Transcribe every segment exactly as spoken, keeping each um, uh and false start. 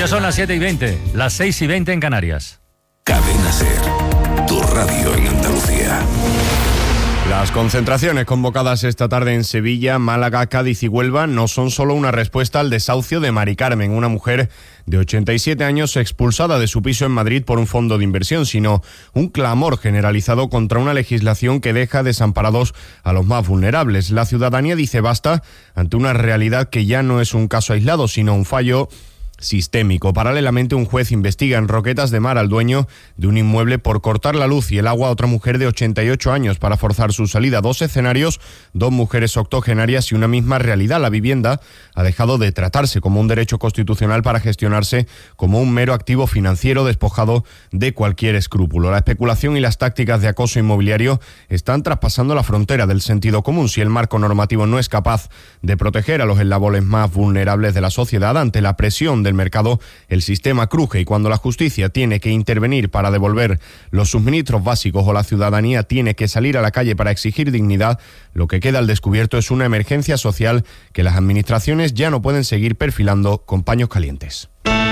Ya son las siete y veinte, las seis y veinte en Canarias. Cadena Ser, tu radio en Andalucía. Las concentraciones convocadas esta tarde en Sevilla, Málaga, Cádiz y Huelva no son solo una respuesta al desahucio de Mari Carmen, una mujer de ochenta y siete años expulsada de su piso en Madrid por un fondo de inversión, sino un clamor generalizado contra una legislación que deja desamparados a los más vulnerables. La ciudadanía dice basta ante una realidad que ya no es un caso aislado, sino un fallo sistémico. Paralelamente, un juez investiga en Roquetas de Mar al dueño de un inmueble por cortar la luz y el agua a otra mujer de ochenta y ocho años para forzar su salida. Dos escenarios, dos mujeres octogenarias y una misma realidad. La vivienda ha dejado de tratarse como un derecho constitucional para gestionarse como un mero activo financiero despojado de cualquier escrúpulo. La especulación y las tácticas de acoso inmobiliario están traspasando la frontera del sentido común. Si el marco normativo no es capaz de proteger a los eslabones más vulnerables de la sociedad ante la presión de el mercado, el sistema cruje, y cuando la justicia tiene que intervenir para devolver los suministros básicos o la ciudadanía tiene que salir a la calle para exigir dignidad, lo que queda al descubierto es una emergencia social que las administraciones ya no pueden seguir perfilando con paños calientes.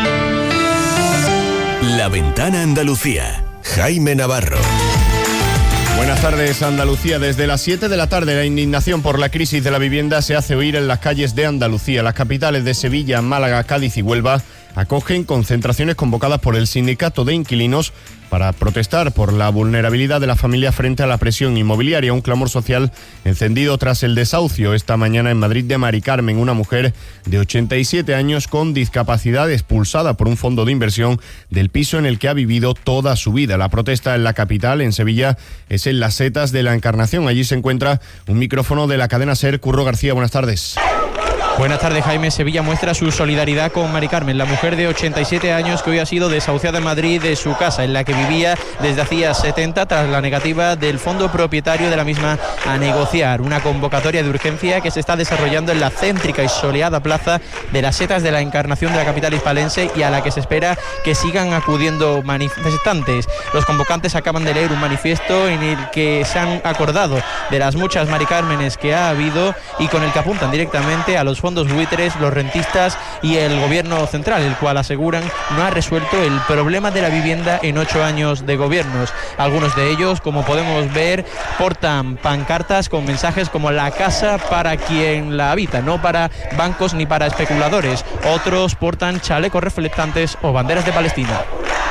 La Ventana Andalucía, Jaime Navarro. Buenas tardes, Andalucía. Desde las siete de la tarde, la indignación por la crisis de la vivienda se hace oír en las calles de Andalucía. Las capitales de Sevilla, Málaga, Cádiz y Huelva acogen concentraciones convocadas por el Sindicato de Inquilinos para protestar por la vulnerabilidad de la familia frente a la presión inmobiliaria. Un clamor social encendido tras el desahucio esta mañana en Madrid de Mari Carmen, una mujer de ochenta y siete años con discapacidad expulsada por un fondo de inversión del piso en el que ha vivido toda su vida. La protesta en la capital, en Sevilla, es en las Setas de la Encarnación. Allí se encuentra un micrófono de la cadena SER. Curro García, buenas tardes. Buenas tardes, Jaime. Sevilla muestra su solidaridad con Mari Carmen, la mujer de ochenta y siete años que hoy ha sido desahuciada en Madrid de su casa, en la que vivía desde hacía setenta, tras la negativa del fondo propietario de la misma a negociar. Una convocatoria de urgencia que se está desarrollando en la céntrica y soleada plaza de las Setas de la Encarnación de la capital hispalense, y a la que se espera que sigan acudiendo manifestantes. Los convocantes acaban de leer un manifiesto en el que se han acordado de las muchas Mari Cármenes que ha habido y con el que apuntan directamente a los fondos fondos buitres, los rentistas y el gobierno central, el cual aseguran no ha resuelto el problema de la vivienda en ocho años de gobiernos. Algunos de ellos, como podemos ver, portan pancartas con mensajes como la casa para quien la habita, no para bancos ni para especuladores. Otros portan chalecos reflectantes o banderas de Palestina.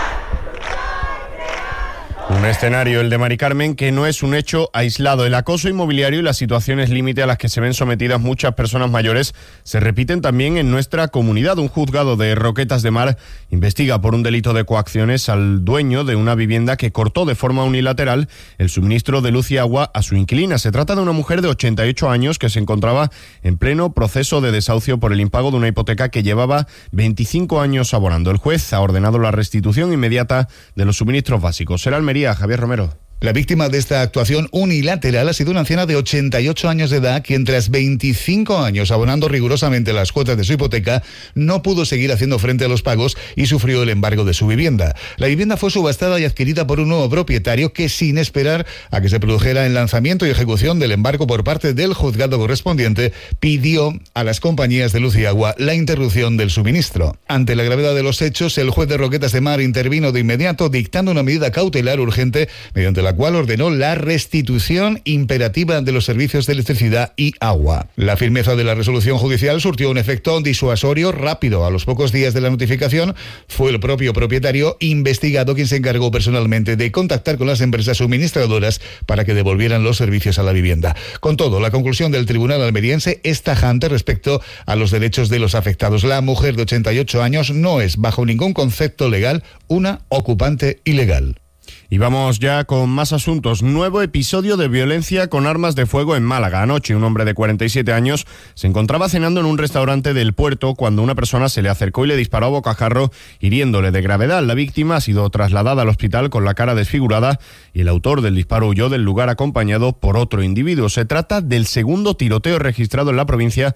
Un escenario, el de Mari Carmen, que no es un hecho aislado. El acoso inmobiliario y las situaciones límite a las que se ven sometidas muchas personas mayores se repiten también en nuestra comunidad. Un juzgado de Roquetas de Mar investiga por un delito de coacciones al dueño de una vivienda que cortó de forma unilateral el suministro de luz y agua a su inquilina. Se trata de una mujer de ochenta y ocho años que se encontraba en pleno proceso de desahucio por el impago de una hipoteca que llevaba veinticinco años abonando. El juez ha ordenado la restitución inmediata de los suministros básicos. Será Almería. Javier Romero. La víctima de esta actuación unilateral ha sido una anciana de ochenta y ocho años de edad, quien tras veinticinco años abonando rigurosamente las cuotas de su hipoteca, no pudo seguir haciendo frente a los pagos y sufrió el embargo de su vivienda. La vivienda fue subastada y adquirida por un nuevo propietario que, sin esperar a que se produjera el lanzamiento y ejecución del embargo por parte del juzgado correspondiente, pidió a las compañías de luz y agua la interrupción del suministro. Ante la gravedad de los hechos, el juez de Roquetas de Mar intervino de inmediato, dictando una medida cautelar urgente mediante la la cual ordenó la restitución imperativa de los servicios de electricidad y agua. La firmeza de la resolución judicial surtió un efecto disuasorio rápido. A los pocos días de la notificación, fue el propio propietario investigado quien se encargó personalmente de contactar con las empresas suministradoras para que devolvieran los servicios a la vivienda. Con todo, la conclusión del tribunal almeriense es tajante respecto a los derechos de los afectados. La mujer de ochenta y ocho años no es, bajo ningún concepto legal, una ocupante ilegal. Y vamos ya con más asuntos. Nuevo episodio de violencia con armas de fuego en Málaga. Anoche, un hombre de cuarenta y siete años se encontraba cenando en un restaurante del puerto cuando una persona se le acercó y le disparó a bocajarro, hiriéndole de gravedad. La víctima ha sido trasladada al hospital con la cara desfigurada y el autor del disparo huyó del lugar acompañado por otro individuo. Se trata del segundo tiroteo registrado en la provincia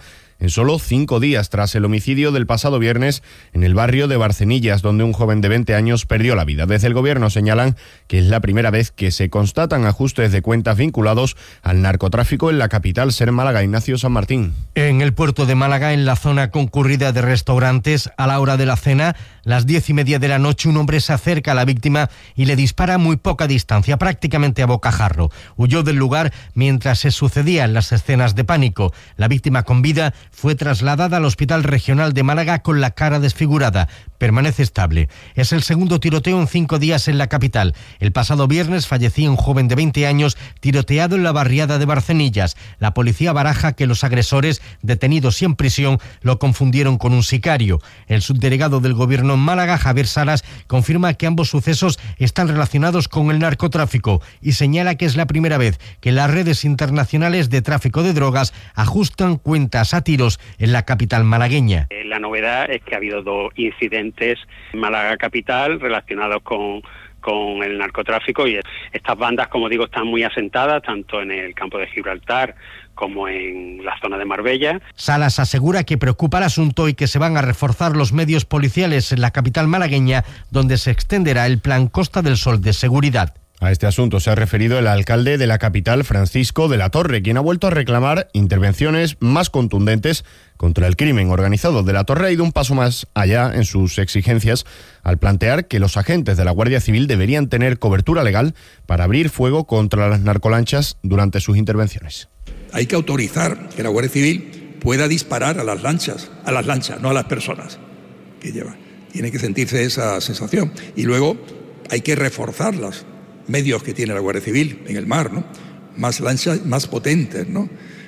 en solo cinco días tras el homicidio del pasado viernes en el barrio de Barcenillas, donde un joven de veinte años perdió la vida. Desde el Gobierno señalan que es la primera vez que se constatan ajustes de cuentas vinculados al narcotráfico en la capital, ser Málaga. Ignacio San Martín. En el puerto de Málaga, en la zona concurrida de restaurantes, a la hora de la cena, las diez y media de la noche, un hombre se acerca a la víctima y le dispara a muy poca distancia, prácticamente a bocajarro. Huyó del lugar mientras se sucedían las escenas de pánico. La víctima con vida fue trasladada al Hospital Regional de Málaga con la cara desfigurada. Permanece estable. Es el segundo tiroteo en cinco días en la capital. El pasado viernes fallecía un joven de veinte años tiroteado en la barriada de Barcenillas. La policía baraja que los agresores, detenidos y en prisión, lo confundieron con un sicario. El subdelegado del Gobierno en Málaga, Javier Salas, confirma que ambos sucesos están relacionados con el narcotráfico y señala que es la primera vez que las redes internacionales de tráfico de drogas ajustan cuentas a tiros en la capital malagueña. La novedad es que ha habido dos incidentes en Málaga capital relacionados con con el narcotráfico, y estas bandas, como digo, están muy asentadas tanto en el campo de Gibraltar como en la zona de Marbella. Salas asegura que preocupa el asunto y que se van a reforzar los medios policiales en la capital malagueña, donde se extenderá el plan Costa del Sol de seguridad. A este asunto se ha referido el alcalde de la capital, Francisco de la Torre, quien ha vuelto a reclamar intervenciones más contundentes contra el crimen organizado. De la Torre ha ido un paso más allá en sus exigencias al plantear que los agentes de la Guardia Civil deberían tener cobertura legal para abrir fuego contra las narcolanchas durante sus intervenciones. Hay que autorizar que la Guardia Civil pueda disparar a las lanchas, a las lanchas, no a las personas que llevan. Tiene que sentirse esa sensación. Y luego hay que reforzarlas. Medios que tiene la Guardia Civil en el mar, ¿no? Más lanchas, más potentes, ¿no?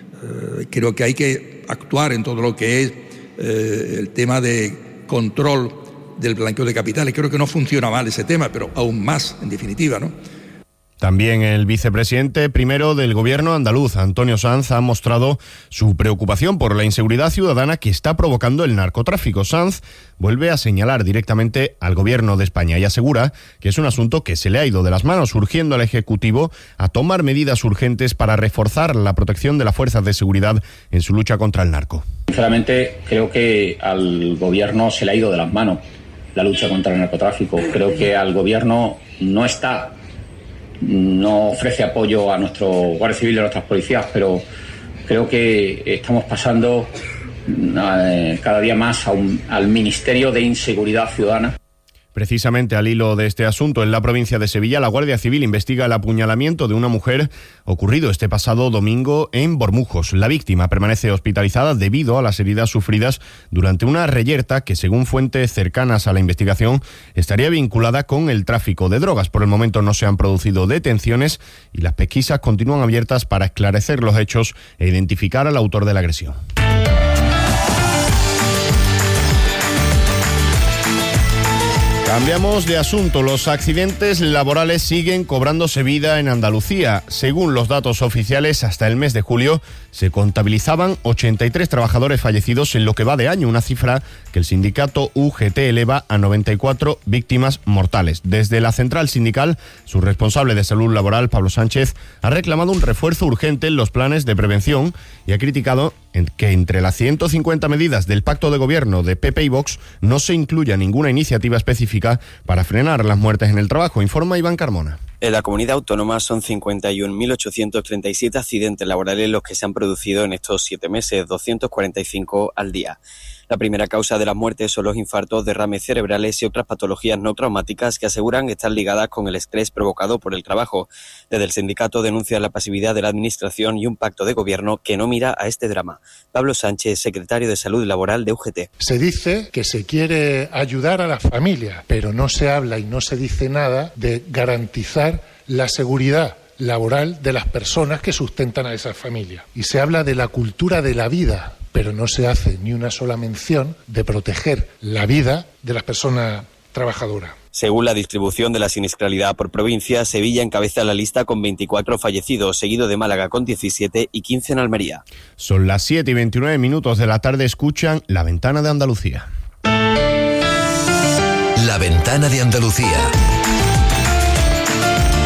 Eh, creo que hay que actuar en todo lo que es eh, el tema de control del blanqueo de capitales. Creo que no funciona mal ese tema, pero aún más, en definitiva, ¿no? También el vicepresidente primero del Gobierno andaluz, Antonio Sanz, ha mostrado su preocupación por la inseguridad ciudadana que está provocando el narcotráfico. Sanz vuelve a señalar directamente al Gobierno de España y asegura que es un asunto que se le ha ido de las manos, urgiendo al Ejecutivo a tomar medidas urgentes para reforzar la protección de las fuerzas de seguridad en su lucha contra el narco. Sinceramente, creo que al Gobierno se le ha ido de las manos la lucha contra el narcotráfico. Creo que al Gobierno no está... no ofrece apoyo a nuestro Guardia Civil y a nuestras policías, pero creo que estamos pasando eh, cada día más a un, al Ministerio de Inseguridad Ciudadana. Precisamente al hilo de este asunto, en la provincia de Sevilla, la Guardia Civil investiga el apuñalamiento de una mujer ocurrido este pasado domingo en Bormujos. La víctima permanece hospitalizada debido a las heridas sufridas durante una reyerta que, según fuentes cercanas a la investigación, estaría vinculada con el tráfico de drogas. Por el momento no se han producido detenciones y las pesquisas continúan abiertas para esclarecer los hechos e identificar al autor de la agresión. Cambiamos de asunto. Los accidentes laborales siguen cobrándose vida en Andalucía. Según los datos oficiales, hasta el mes de julio se contabilizaban ochenta y tres trabajadores fallecidos en lo que va de año, una cifra que el sindicato U G T eleva a noventa y cuatro víctimas mortales. Desde la central sindical, su responsable de salud laboral, Pablo Sánchez, ha reclamado un refuerzo urgente en los planes de prevención y ha criticado que entre las ciento cincuenta medidas del pacto de gobierno de P P y Vox no se incluya ninguna iniciativa específica para frenar las muertes en el trabajo, informa Iván Carmona. En la comunidad autónoma son cincuenta y un mil ochocientos treinta y siete accidentes laborales los que se han producido en estos siete meses, doscientos cuarenta y cinco al día. La primera causa de las muertes son los infartos, derrames cerebrales y otras patologías no traumáticas que aseguran estar ligadas con el estrés provocado por el trabajo. Desde el sindicato denuncian la pasividad de la administración y un pacto de gobierno que no mira a este drama. Pablo Sánchez, secretario de Salud Laboral de U G T. Se dice que se quiere ayudar a las familias, pero no se habla y no se dice nada de garantizar la seguridad laboral de las personas que sustentan a esas familias. Y se habla de la cultura de la vida, pero no se hace ni una sola mención de proteger la vida de las personas trabajadoras. Según la distribución de la siniestralidad por provincia, Sevilla encabeza la lista con veinticuatro fallecidos, seguido de Málaga con diecisiete y quince en Almería. Son las siete y veintinueve minutos de la tarde, escuchan La Ventana de Andalucía. La Ventana de Andalucía.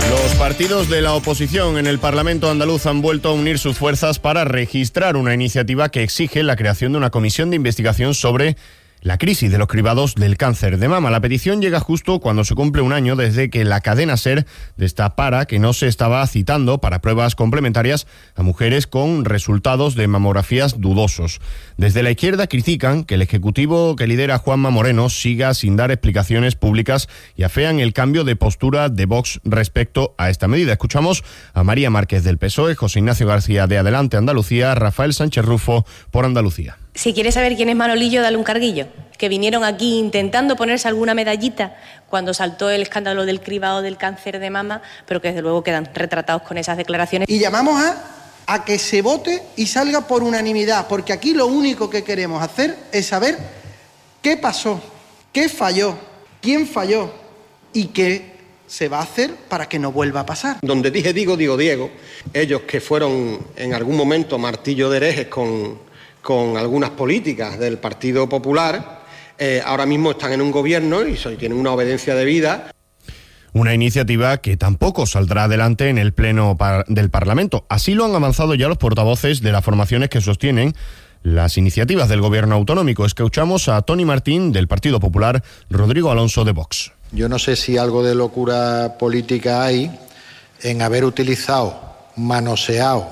Los partidos de la oposición en el Parlamento andaluz han vuelto a unir sus fuerzas para registrar una iniciativa que exige la creación de una comisión de investigación sobre la crisis de los cribados del cáncer de mama. La petición llega justo cuando se cumple un año desde que la cadena SER destapara que no se estaba citando para pruebas complementarias a mujeres con resultados de mamografías dudosos. Desde la izquierda critican que el ejecutivo que lidera Juanma Moreno siga sin dar explicaciones públicas y afean el cambio de postura de Vox respecto a esta medida. Escuchamos a María Márquez del P S O E, José Ignacio García de Adelante Andalucía, Rafael Sánchez Rufo por Andalucía. Si quieres saber quién es Manolillo, dale un carguillo. Que vinieron aquí intentando ponerse alguna medallita cuando saltó el escándalo del cribado del cáncer de mama, pero que desde luego quedan retratados con esas declaraciones. Y llamamos a, a que se vote y salga por unanimidad, porque aquí lo único que queremos hacer es saber qué pasó, qué falló, quién falló y qué se va a hacer para que no vuelva a pasar. Donde dije digo, digo Diego, ellos que fueron en algún momento martillo de herejes con... con algunas políticas del Partido Popular, eh, ahora mismo están en un gobierno y tienen una obediencia debida. Una iniciativa que tampoco saldrá adelante en el Pleno par- del Parlamento. Así lo han avanzado ya los portavoces de las formaciones que sostienen las iniciativas del Gobierno autonómico. Escuchamos a Tony Martín del Partido Popular, Rodrigo Alonso de Vox. Yo no sé si algo de locura política hay en haber utilizado, manoseado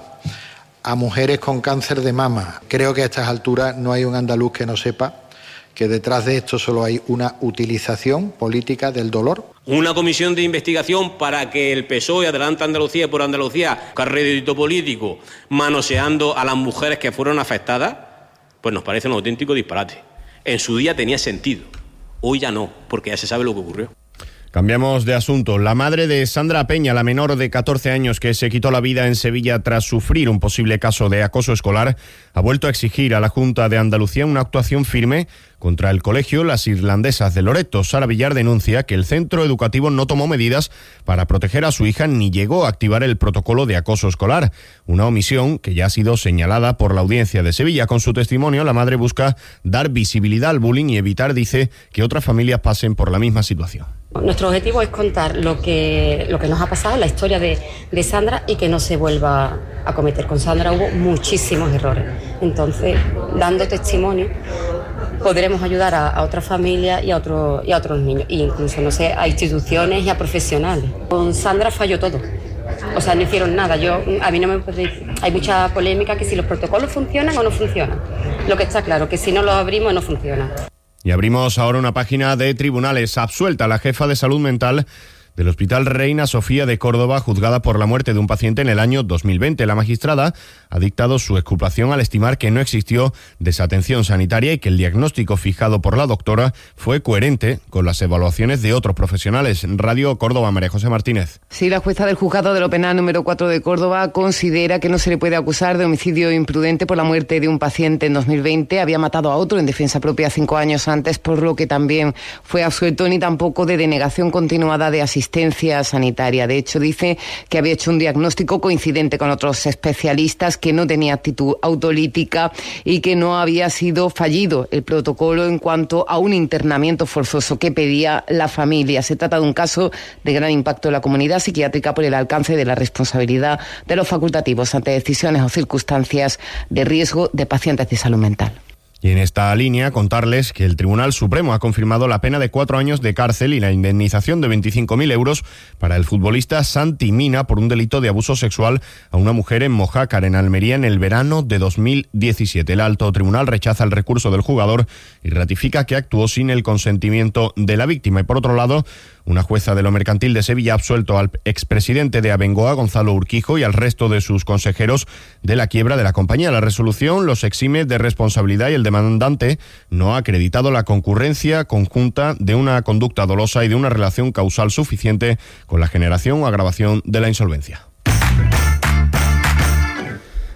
a mujeres con cáncer de mama. Creo que a estas alturas no hay un andaluz que no sepa que detrás de esto solo hay una utilización política del dolor. Una comisión de investigación para que el P S O E, Adelante Andalucía por Andalucía, carrédito político, manoseando a las mujeres que fueron afectadas, pues nos parece un auténtico disparate. En su día tenía sentido, hoy ya no, porque ya se sabe lo que ocurrió. Cambiamos de asunto. La madre de Sandra Peña, la menor de catorce años que se quitó la vida en Sevilla tras sufrir un posible caso de acoso escolar, ha vuelto a exigir a la Junta de Andalucía una actuación firme contra el colegio Las Irlandesas de Loreto. Sara Villar denuncia que el centro educativo no tomó medidas para proteger a su hija ni llegó a activar el protocolo de acoso escolar, una omisión que ya ha sido señalada por la Audiencia de Sevilla. Con su testimonio, la madre busca dar visibilidad al bullying y evitar, dice, que otras familias pasen por la misma situación. Nuestro objetivo es contar lo que, lo que nos ha pasado, la historia de, de Sandra, y que no se vuelva a cometer. Con Sandra hubo muchísimos errores. Entonces, dando testimonio, podremos ayudar a, a otras familias y a, otro, y a otros niños, e incluso, no sé, a instituciones y a profesionales. Con Sandra falló todo. O sea, no hicieron nada. Yo, a mí no me puede... Hay mucha polémica que si los protocolos funcionan o no funcionan. Lo que está claro, que si no los abrimos no funcionan. Y abrimos ahora una página de tribunales. Absuelta la jefa de salud mental del Hospital Reina Sofía de Córdoba, juzgada por la muerte de un paciente en el año dos mil veinte. La magistrada ha dictado su exculpación al estimar que no existió desatención sanitaria y que el diagnóstico fijado por la doctora fue coherente con las evaluaciones de otros profesionales. Radio Córdoba, María José Martínez. Sí, la jueza del juzgado de lo penal número cuatro de Córdoba considera que no se le puede acusar de homicidio imprudente por la muerte de un paciente en dos mil veinte. Había matado a otro en defensa propia cinco años antes, por lo que también fue absuelto, ni tampoco de denegación continuada de asistencia sanitaria. De hecho, dice que había hecho un diagnóstico coincidente con otros especialistas, que no tenía actitud autolítica y que no había sido fallido el protocolo en cuanto a un internamiento forzoso que pedía la familia. Se trata de un caso de gran impacto en la comunidad psiquiátrica por el alcance de la responsabilidad de los facultativos ante decisiones o circunstancias de riesgo de pacientes de salud mental. Y en esta línea, contarles que el Tribunal Supremo ha confirmado la pena de cuatro años de cárcel y la indemnización de veinticinco mil euros para el futbolista Santi Mina por un delito de abuso sexual a una mujer en Mojácar, en Almería, en el verano de dos mil diecisiete. El alto tribunal rechaza el recurso del jugador y ratifica que actuó sin el consentimiento de la víctima. Y por otro lado, una jueza de lo mercantil de Sevilla ha absuelto al expresidente de Abengoa, Gonzalo Urquijo, y al resto de sus consejeros de la quiebra de la compañía. La resolución los exime de responsabilidad y el demandante no ha acreditado la concurrencia conjunta de una conducta dolosa y de una relación causal suficiente con la generación o agravación de la insolvencia.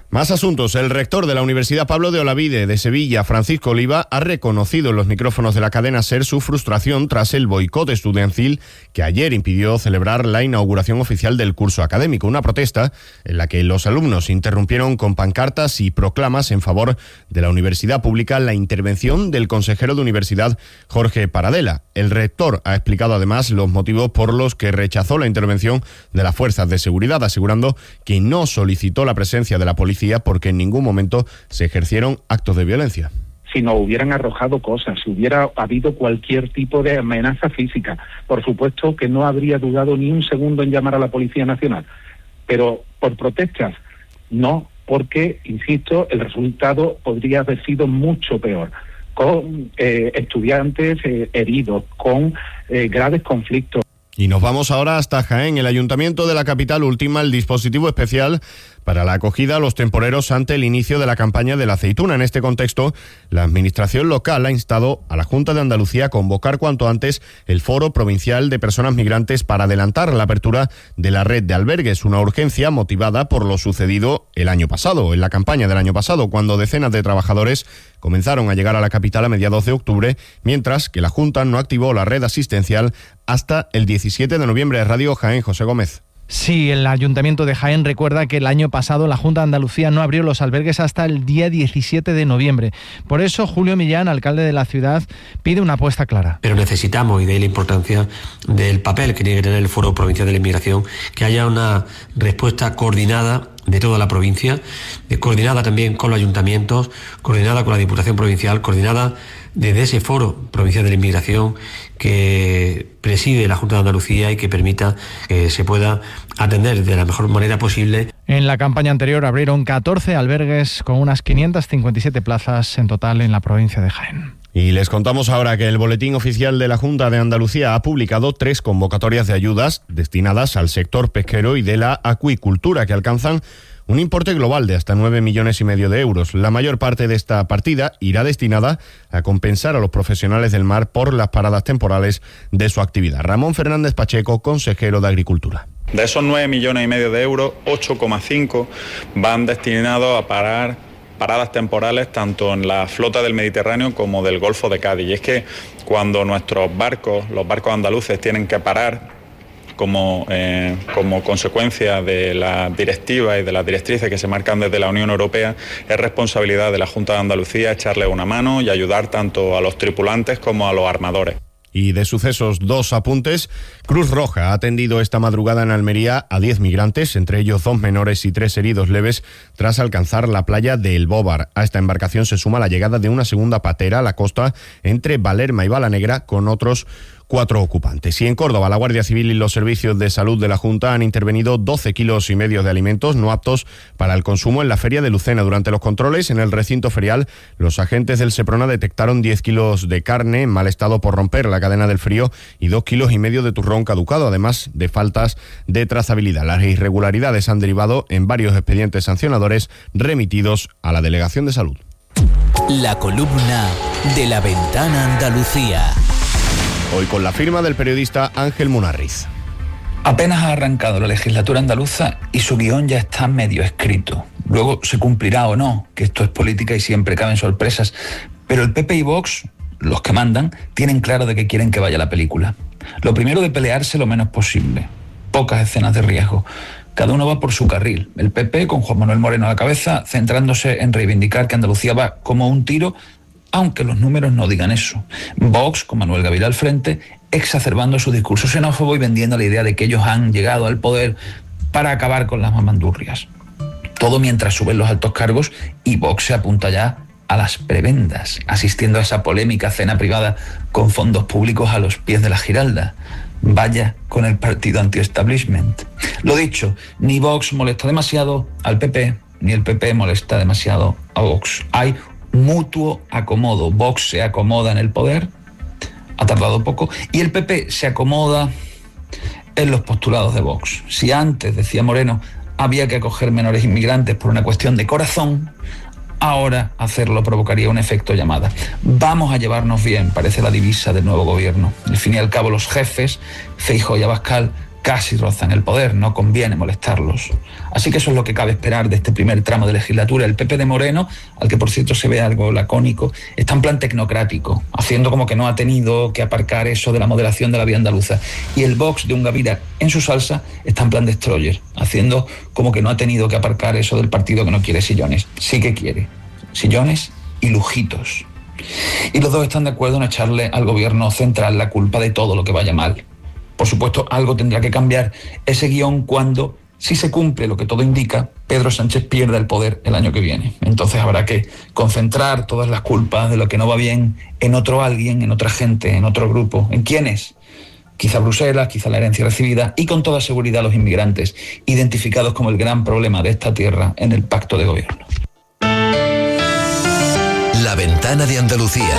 Más asuntos. El rector de la Universidad Pablo de Olavide de Sevilla, Francisco Oliva, ha reconocido en los micrófonos de la cadena SER su frustración tras el boicot estudiantil que ayer impidió celebrar la inauguración oficial del curso académico. Una protesta en la que los alumnos interrumpieron con pancartas y proclamas en favor de la universidad pública la intervención del consejero de universidad, Jorge Paradela. El rector ha explicado además los motivos por los que rechazó la intervención de las fuerzas de seguridad, asegurando que no solicitó la presencia de la policía porque en ningún momento se ejercieron actos de violencia. Si nos hubieran arrojado cosas, si hubiera habido cualquier tipo de amenaza física, por supuesto que no habría dudado ni un segundo en llamar a la Policía Nacional. Pero por protestas, no, porque, insisto, el resultado podría haber sido mucho peor, con eh, estudiantes eh, heridos, con eh, graves conflictos. Y nos vamos ahora hasta Jaén. El Ayuntamiento de la capital ultima el dispositivo especial para la acogida a los temporeros ante el inicio de la campaña de la aceituna. En este contexto, la Administración local ha instado a la Junta de Andalucía a convocar cuanto antes el Foro Provincial de Personas Migrantes para adelantar la apertura de la red de albergues, una urgencia motivada por lo sucedido el año pasado, en la campaña del año pasado, cuando decenas de trabajadores comenzaron a llegar a la capital a mediados de octubre, mientras que la Junta no activó la red asistencial hasta el diecisiete de noviembre. Radio Jaén, José Gómez. Sí, el Ayuntamiento de Jaén recuerda que el año pasado la Junta de Andalucía no abrió los albergues hasta el día diecisiete de noviembre. Por eso, Julio Millán, alcalde de la ciudad, pide una apuesta clara. Pero necesitamos, y de ahí la importancia del papel que tiene que tener el Foro Provincial de la Inmigración, que haya una respuesta coordinada de toda la provincia, coordinada también con los ayuntamientos, coordinada con la Diputación Provincial, coordinada desde ese Foro Provincial de la Inmigración que preside la Junta de Andalucía y que permita que se pueda atender de la mejor manera posible. En la campaña anterior abrieron catorce albergues con unas quinientas cincuenta y siete plazas en total en la provincia de Jaén. Y les contamos ahora que el Boletín Oficial de la Junta de Andalucía ha publicado tres convocatorias de ayudas destinadas al sector pesquero y de la acuicultura que alcanzan un importe global de hasta nueve millones y medio de euros. La mayor parte de esta partida irá destinada a compensar a los profesionales del mar por las paradas temporales de su actividad. Ramón Fernández Pacheco, consejero de Agricultura. De esos nueve millones y medio de euros, ocho coma cinco van destinados a parar paradas temporales tanto en la flota del Mediterráneo como del Golfo de Cádiz. Y es que cuando nuestros barcos, los barcos andaluces, tienen que parar como, eh, como consecuencia de las directivas y de las directrices que se marcan desde la Unión Europea, es responsabilidad de la Junta de Andalucía echarle una mano y ayudar tanto a los tripulantes como a los armadores. Y de sucesos, dos apuntes. Cruz Roja ha atendido esta madrugada en Almería a diez migrantes, entre ellos dos menores y tres heridos leves, tras alcanzar la playa de El Bóvar. A esta embarcación se suma la llegada de una segunda patera a la costa entre Valerma y Balanegra con otros cuatro ocupantes. Y en Córdoba, la Guardia Civil y los servicios de salud de la Junta han intervenido doce kilos y medio de alimentos no aptos para el consumo en la feria de Lucena. Durante los controles en el recinto ferial, los agentes del Seprona detectaron diez kilos de carne en mal estado por romper la cadena del frío y dos kilos y medio de turrón caducado, además de faltas de trazabilidad. Las irregularidades han derivado en varios expedientes sancionadores remitidos a la Delegación de Salud. La columna de La Ventana Andalucía. Hoy con la firma del periodista Ángel Munarriz. Apenas ha arrancado la legislatura andaluza y su guión ya está medio escrito. Luego se cumplirá o no, que esto es política y siempre caben sorpresas. Pero el P P y Vox, los que mandan, tienen claro de qué quieren que vaya la película. Lo primero, de pelearse lo menos posible. Pocas escenas de riesgo. Cada uno va por su carril. El P P, con Juan Manuel Moreno a la cabeza, centrándose en reivindicar que Andalucía va como un tiro, aunque los números no digan eso. Vox, con Manuel Gavilá al frente, exacerbando su discurso xenófobo y vendiendo la idea de que ellos han llegado al poder para acabar con las mamandurrias. Todo mientras suben los altos cargos y Vox se apunta ya a las prebendas, asistiendo a esa polémica cena privada con fondos públicos a los pies de la Giralda. Vaya con el partido anti-establishment. Lo dicho, ni Vox molesta demasiado al P P, ni el P P molesta demasiado a Vox. Hay mutuo acomodo. Vox se acomoda en el poder, ha tardado poco, y el P P se acomoda en los postulados de Vox. Si antes, decía Moreno, había que acoger menores inmigrantes por una cuestión de corazón, ahora hacerlo provocaría un efecto llamada. Vamos a llevarnos bien, parece la divisa del nuevo gobierno. Al fin y al cabo, los jefes, Feijóo y Abascal, casi rozan el poder, no conviene molestarlos. Así que eso es lo que cabe esperar de este primer tramo de legislatura. El P P de Moreno, al que por cierto se ve algo lacónico, está en plan tecnocrático, haciendo como que no ha tenido que aparcar eso de la moderación de la vía andaluza. Y el Vox de Ungavira, en su salsa, está en plan destroyer, haciendo como que no ha tenido que aparcar eso del partido que no quiere sillones. Sí que quiere sillones y lujitos. Y los dos están de acuerdo en echarle al gobierno central la culpa de todo lo que vaya mal. Por supuesto, algo tendrá que cambiar ese guión cuando, si se cumple lo que todo indica, Pedro Sánchez pierda el poder el año que viene. Entonces habrá que concentrar todas las culpas de lo que no va bien en otro alguien, en otra gente, en otro grupo. ¿En quiénes? Quizá Bruselas, quizá la herencia recibida y con toda seguridad los inmigrantes, identificados como el gran problema de esta tierra en el pacto de gobierno. La Ventana de Andalucía.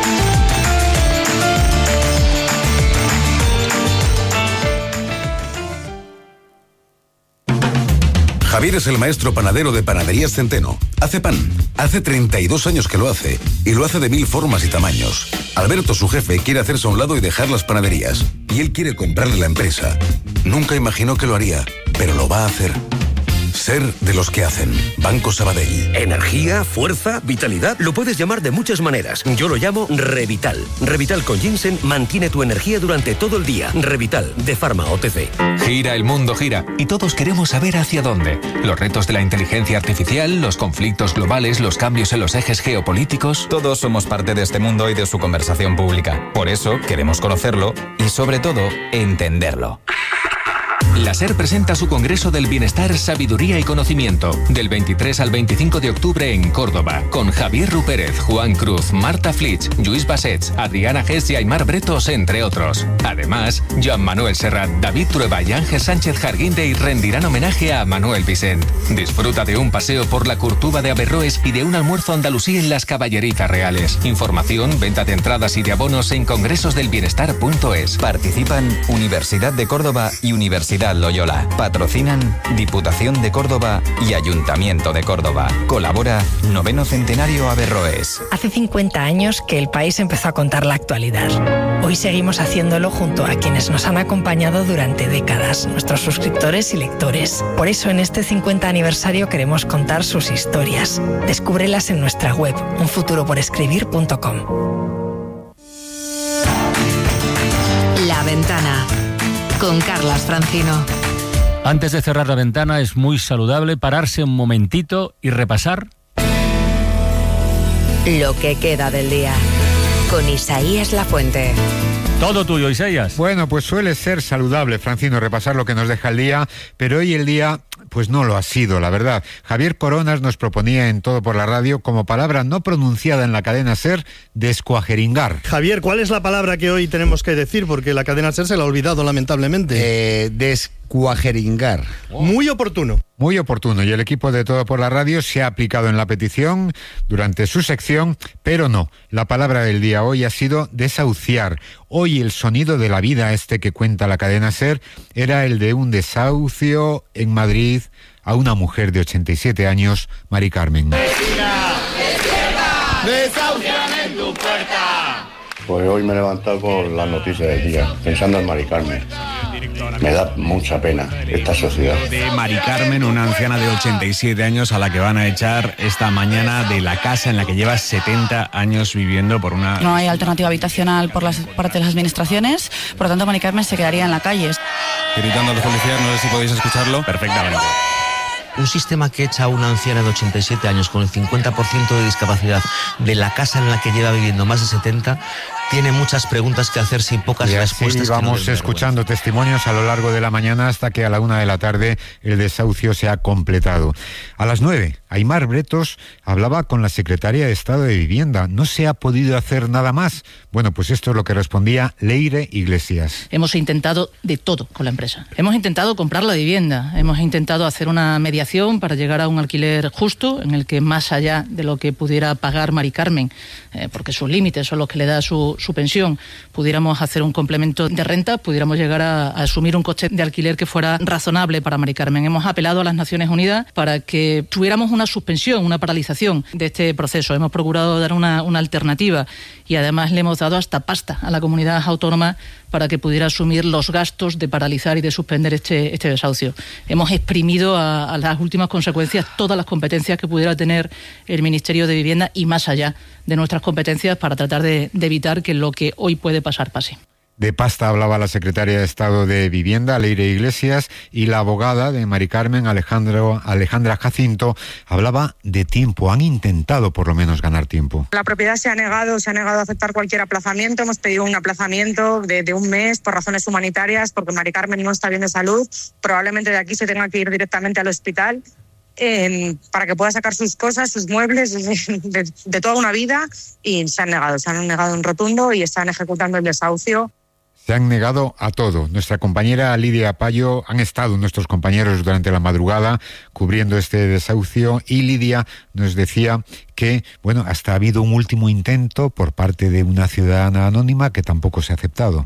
Javier es el maestro panadero de Panaderías Centeno. Hace pan. Hace treinta y dos años que lo hace. Y lo hace de mil formas y tamaños. Alberto, su jefe, quiere hacerse a un lado y dejar las panaderías. Y él quiere comprarle la empresa. Nunca imaginó que lo haría, pero lo va a hacer. Ser de los que hacen. Banco Sabadell. Energía, fuerza, vitalidad. Lo puedes llamar de muchas maneras. Yo lo llamo Revital. Revital con ginseng mantiene tu energía durante todo el día. Revital, de Pharma O T C. Gira, el mundo gira. Y todos queremos saber hacia dónde. Los retos de la inteligencia artificial, los conflictos globales, los cambios en los ejes geopolíticos. Todos somos parte de este mundo y de su conversación pública. Por eso queremos conocerlo y, sobre todo, entenderlo. La SER presenta su Congreso del Bienestar, Sabiduría y Conocimiento, del veintitrés al veinticinco de octubre en Córdoba, con Javier Rupérez, Juan Cruz, Marta Flitsch, Lluís Bassets, Adriana Gess y Aymar Bretos, entre otros. Además, Joan Manuel Serrat, David Trueba y Ángel Sánchez Jarguindey rendirán homenaje a Manuel Vicent. Disfruta de un paseo por la Curtuba de Averroes y de un almuerzo andalusí en las Caballerizas Reales. Información, venta de entradas y de abonos en congresosdelbienestar punto es. Participan Universidad de Córdoba y Universidad Loyola. Patrocinan Diputación de Córdoba y Ayuntamiento de Córdoba. Colabora Noveno Centenario Averroes. Hace cincuenta años que el país empezó a contar la actualidad. Hoy seguimos haciéndolo junto a quienes nos han acompañado durante décadas, nuestros suscriptores y lectores. Por eso en este cincuenta aniversario queremos contar sus historias. Descúbrelas en nuestra web, un futuro por escribir punto com. La Ventana, con Carlas Francino. Antes de cerrar la ventana es muy saludable pararse un momentito y repasar lo que queda del día, con Isaías Lafuente. Todo tuyo, Isaías. Bueno, pues suele ser saludable, Francino, repasar lo que nos deja el día, pero hoy el día pues no lo ha sido, la verdad. Javier Coronas nos proponía en Todo por la Radio, como palabra no pronunciada en la cadena SER, descuajeringar. Javier, ¿cuál es la palabra que hoy tenemos que decir? Porque la cadena SER se la ha olvidado, lamentablemente. Eh, descuajeringar. Oh. Muy oportuno. Muy oportuno, y el equipo de Todo por la Radio se ha aplicado en la petición durante su sección, pero no. La palabra del día hoy ha sido desahuciar. Hoy el sonido de la vida, este que cuenta la cadena SER, era el de un desahucio en Madrid a una mujer de ochenta y siete años, Mari Carmen. ¡Vecina! ¡Despierta! ¡Desahucian en tu puerta! Pues hoy me he levantado con las noticias del día, pensando en Mari Carmen. Me da mucha pena esta sociedad. De Mari Carmen, una anciana de ochenta y siete años a la que van a echar esta mañana de la casa en la que lleva setenta años viviendo por una... No hay alternativa habitacional por las parte de las administraciones, por lo tanto Mari Carmen se quedaría en la calle. Gritando a los policías, no sé si podéis escucharlo perfectamente. Un sistema que echa a una anciana de ochenta y siete años con el cincuenta por ciento de discapacidad de la casa en la que lleva viviendo más de setenta, tiene muchas preguntas que hacerse y pocas y respuestas. Y vamos escuchando testimonios a lo largo de la mañana hasta que a la una de la tarde el desahucio se ha completado. A las nueve, Aymar Bretos hablaba con la secretaria de Estado de Vivienda. ¿No se ha podido hacer nada más? Bueno, pues esto es lo que respondía Leire Iglesias. Hemos intentado de todo con la empresa. Hemos intentado comprar la vivienda, hemos intentado hacer una mediación para llegar a un alquiler justo en el que, más allá de lo que pudiera pagar Mari Carmen, eh, porque sus límites son los que le da su, su pensión, pudiéramos hacer un complemento de renta, pudiéramos llegar a, a asumir un coste de alquiler que fuera razonable para Mari Carmen. Hemos apelado a las Naciones Unidas para que tuviéramos una suspensión, una paralización de este proceso. Hemos procurado dar una, una alternativa y además le hemos dado hasta pasta a la comunidad autónoma para que pudiera asumir los gastos de paralizar y de suspender este, este desahucio. Hemos exprimido a, a las últimas consecuencias todas las competencias que pudiera tener el Ministerio de Vivienda y más allá de nuestras competencias para tratar de, de evitar que lo que hoy puede pasar pase. De pasta hablaba la secretaria de Estado de Vivienda, Leire Iglesias, y la abogada de Mari Carmen, Alejandro, Alejandra Jacinto, hablaba de tiempo. Han intentado por lo menos ganar tiempo. La propiedad se ha negado, se ha negado a aceptar cualquier aplazamiento. Hemos pedido un aplazamiento de, de un mes por razones humanitarias, porque Mari Carmen no está bien de salud. Probablemente de aquí se tenga que ir directamente al hospital eh, para que pueda sacar sus cosas, sus muebles, de, de, de toda una vida, y se han negado, se han negado en rotundo y están ejecutando el desahucio. Se han negado a todo. Nuestra compañera Lidia Payo, han estado nuestros compañeros durante la madrugada cubriendo este desahucio, y Lidia nos decía que, bueno, hasta ha habido un último intento por parte de una ciudadana anónima que tampoco se ha aceptado.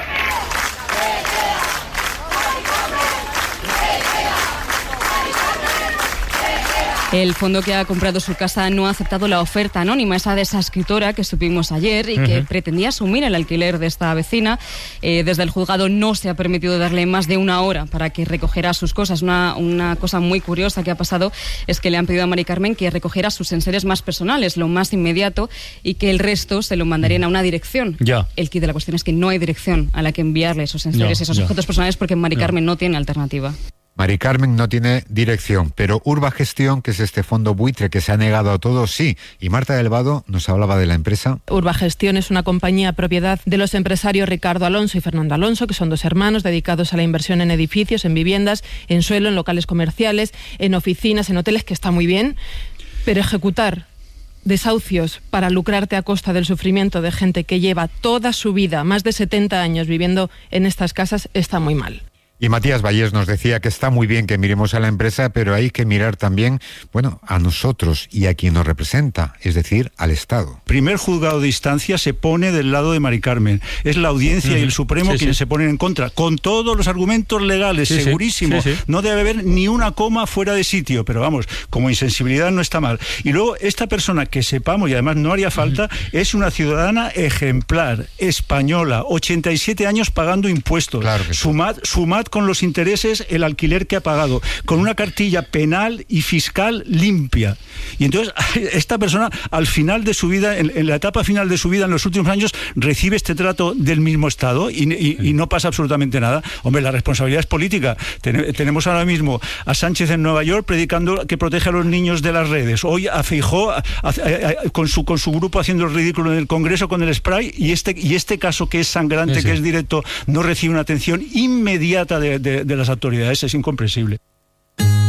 El fondo que ha comprado su casa no ha aceptado la oferta anónima, esa de esa escritora que supimos ayer y uh-huh. que pretendía asumir el alquiler de esta vecina. Eh, desde el juzgado no se ha permitido darle más de una hora para que recogiera sus cosas. Una, una cosa muy curiosa que ha pasado es que le han pedido a Mari Carmen que recogiera sus enseres más personales, lo más inmediato, y que el resto se lo mandarían a una dirección. Ya. El quid de la cuestión es que no hay dirección a la que enviarle esos enseres, ya, esos ya. objetos personales, porque Mari Carmen no tiene alternativa. Mari Carmen no tiene dirección, pero Urba Gestión, que es este fondo buitre que se ha negado a todo, sí. Y Marta del Vado nos hablaba de la empresa. Urba Gestión es una compañía propiedad de los empresarios Ricardo Alonso y Fernando Alonso, que son dos hermanos dedicados a la inversión en edificios, en viviendas, en suelo, en locales comerciales, en oficinas, en hoteles, que está muy bien, pero ejecutar desahucios para lucrarte a costa del sufrimiento de gente que lleva toda su vida, más de setenta años viviendo en estas casas, está muy mal. Y Matías Vallés nos decía que está muy bien que miremos a la empresa, pero hay que mirar también, bueno, a nosotros y a quien nos representa, es decir, al Estado. Primer juzgado de instancia se pone del lado de Mari Carmen. Es la Audiencia uh-huh. y el Supremo sí, quienes sí. se ponen en contra, con todos los argumentos legales, sí, segurísimo. Sí, sí. No debe haber ni una coma fuera de sitio, pero vamos, como insensibilidad no está mal. Y luego, esta persona que sepamos, y además no haría falta, uh-huh. es una ciudadana ejemplar, española, ochenta y siete años pagando impuestos. Claro que sí. Sumad, sumad con los intereses el alquiler que ha pagado, con una cartilla penal y fiscal limpia. Y entonces esta persona al final de su vida, en, en la etapa final de su vida, en los últimos años, recibe este trato del mismo Estado y, y, y no pasa absolutamente nada. Hombre, la responsabilidad es política. Ten, tenemos ahora mismo a Sánchez en Nueva York predicando que protege a los niños de las redes. Hoy a Feijóo a, a, a, con, su, con su grupo haciendo el ridículo en el Congreso con el spray, y este, y este caso que es sangrante, sí, sí. que es directo, no recibe una atención inmediata de De, de, de las autoridades. Es incomprensible.